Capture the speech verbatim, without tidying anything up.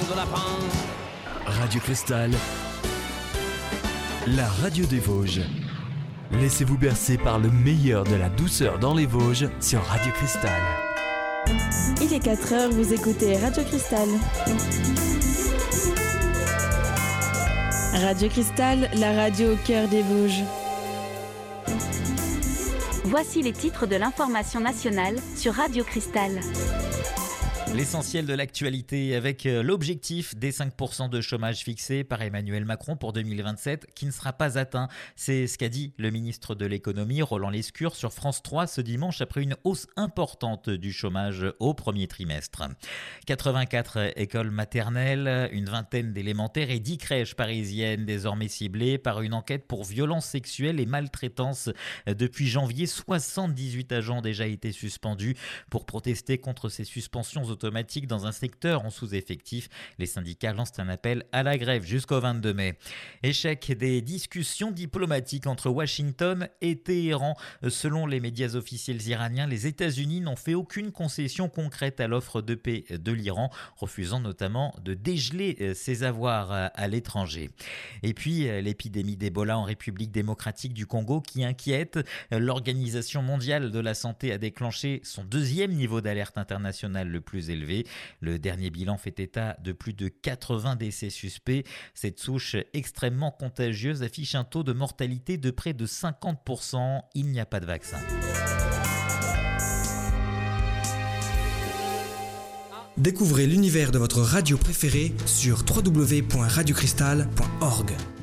de lapin. Radio Cristal, la radio des Vosges. Laissez-vous bercer par le meilleur de la douceur dans les Vosges sur Radio Cristal. Il est quatre heures, vous écoutez Radio Cristal. Radio Cristal, la radio au cœur des Vosges. Voici les titres de l'information nationale sur Radio Cristal. L'essentiel de l'actualité avec l'objectif des cinq pour cent de chômage fixé par Emmanuel Macron pour deux mille vingt-sept qui ne sera pas atteint. C'est ce qu'a dit le ministre de l'économie Roland Lescure sur France trois ce dimanche après une hausse importante du chômage au premier trimestre. quatre-vingt-quatre écoles maternelles, une vingtaine d'élémentaires et dix crèches parisiennes désormais ciblées par une enquête pour violences sexuelles et maltraitance. Depuis janvier, soixante-dix-huit agents ont déjà été suspendus pour protester contre ces suspensions automatiques dans un secteur en sous-effectif. Les syndicats lancent un appel à la grève jusqu'au vingt-deux mai. Échec des discussions diplomatiques entre Washington et Téhéran. Selon les médias officiels iraniens, les États-Unis n'ont fait aucune concession concrète à l'offre de paix de l'Iran, refusant notamment de dégeler ses avoirs à l'étranger. Et puis, l'épidémie d'Ebola en République démocratique du Congo qui inquiète. L'Organisation mondiale de la santé a déclenché son deuxième niveau d'alerte internationale le plus élevé. Le dernier bilan fait état de plus de quatre-vingts décès suspects. Cette souche extrêmement contagieuse affiche un taux de mortalité de près de cinquante pour cent. Il n'y a pas de vaccin. Découvrez l'univers de votre radio préférée sur w w w point radio cristal point org.